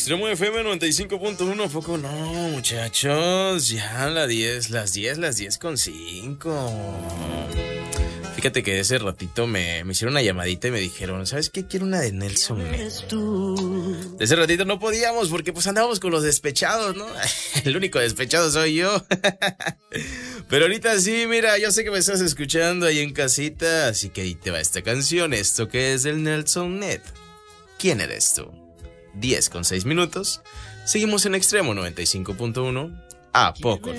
Extremo FM 95.1, ¿a poco no, muchachos? Ya las 10:05. Fíjate que ese ratito me hicieron una llamadita y me dijeron, ¿sabes qué? Quiero una de Nelson. De ese ratito no podíamos porque pues andábamos con los despechados, ¿no? El único despechado soy yo. Pero ahorita sí, mira, yo sé que me estás escuchando ahí en casita, así que ahí te va esta canción. Esto que es el Nelson Net. ¿Quién eres tú? 10:06. Seguimos en Extremo 95.1. ¿A poco no?